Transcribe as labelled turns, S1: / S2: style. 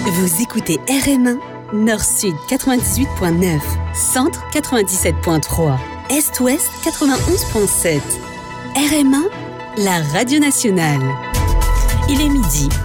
S1: Vous écoutez RM1, Nord-Sud 98.9, Centre 97.3, Est-Ouest 91.7. RM1, la radio nationale. Il est midi.